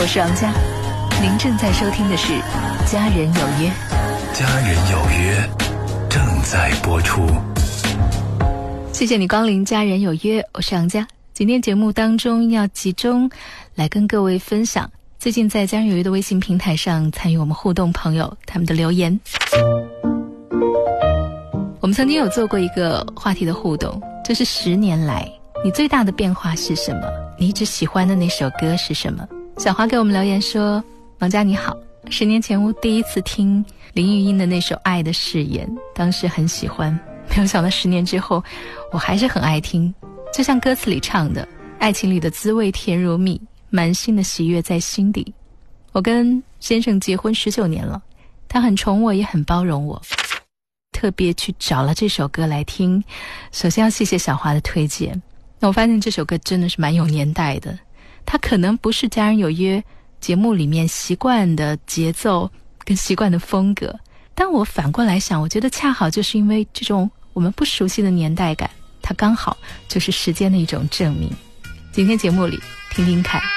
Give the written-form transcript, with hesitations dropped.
我是王佳，您正在收听的是《家人有约》。 家人有约正在播出。 谢谢你光临《家人有约》，我是王佳。今天节目当中要集中来跟各位分享最近在家人有约的微信平台上参与我们互动朋友他们的留言。我们曾经有做过一个话题的互动，就是10年来你最大的变化是什么？你一直喜欢的那首歌是什么？小华给我们留言说，王佳你好，10年前我第一次听林玉英的那首《爱的誓言》，当时很喜欢，没有想到10年之后我还是很爱听，就像歌词里唱的，爱情里的滋味甜如蜜，满心的喜悦在心底。我跟先生结婚19年了，他很宠我也很包容我，特别去找了这首歌来听。首先要谢谢小华的推荐，那我发现这首歌真的是蛮有年代的，它可能不是家人有约节目里面习惯的节奏跟习惯的风格，但我反过来想，我觉得恰好就是因为这种我们不熟悉的年代感，它刚好就是时间的一种证明。今天节目里听听看